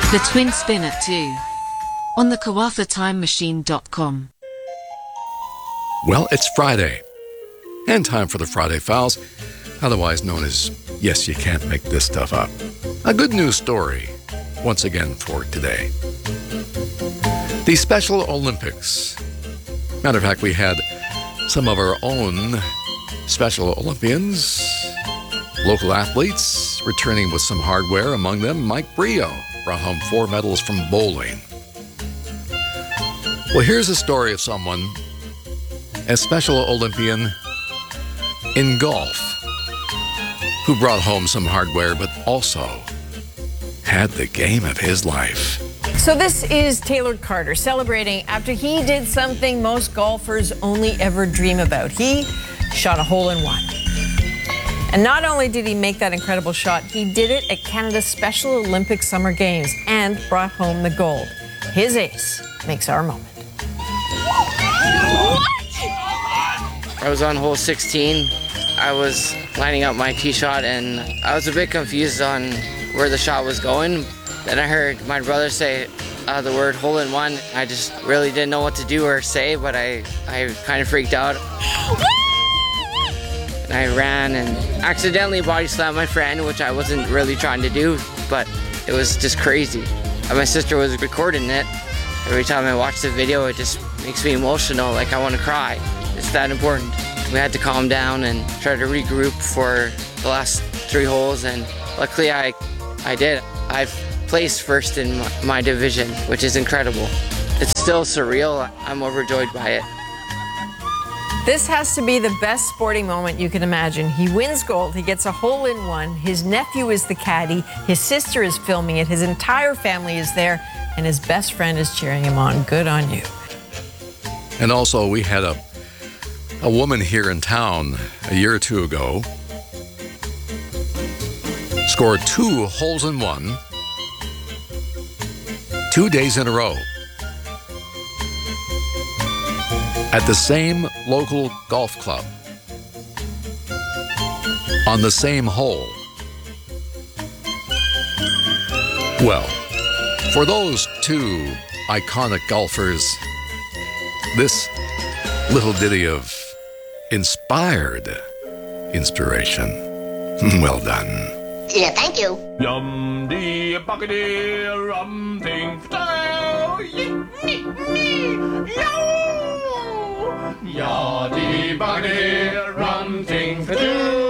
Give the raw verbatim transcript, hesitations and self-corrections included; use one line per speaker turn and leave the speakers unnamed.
The Twin Spin at two on the Kawafa Time Machine dot com.
Well, it's Friday, and time for the Friday Files, otherwise known as Yes, You Can't Make This Stuff Up. A good news story, once again, for today. The Special Olympics. Matter of fact, we had some of our own Special Olympians, local athletes, returning with some hardware. Among them, Mike Brio brought home four medals from bowling. Well, here's a story of someone, a Special Olympian in golf, who brought home some hardware, but also had the game of his life.
So this is Taylor Carter celebrating after he did something most golfers only ever dream about. He shot a hole-in-one. And not only did he make that incredible shot, he did it at Canada's Special Olympic Summer Games and brought home the gold. His ace makes our moment.
I was on hole sixteen. I was lining up my tee shot and I was a bit confused on where the shot was going. Then I heard my brother say uh, the word hole in one. I just really didn't know what to do or say, but I, I kind of freaked out. And I ran and accidentally body slammed my friend, which I wasn't really trying to do, but it was just crazy. And my sister was recording it. Every time I watch the video, it just makes me emotional, like I want to cry. It's that important. We had to calm down and try to regroup for the last three holes, and luckily I, I did. I've placed first in my, my division, which is incredible. It's still surreal. I'm overjoyed by it.
This has to be the best sporting moment you can imagine. He wins gold, he gets a hole-in-one, his nephew is the caddy, his sister is filming it, his entire family is there, and his best friend is cheering him on. Good on you.
And also, we had a, a woman here in town a year or two ago, scored two holes in one, two days in a row, at the same local golf club, on the same hole. Well, for those two iconic golfers, this little ditty of inspired inspiration. Well done.
Yeah, thank you.
Yum dee buckety rum thing yo. Ya dee buckety rum thing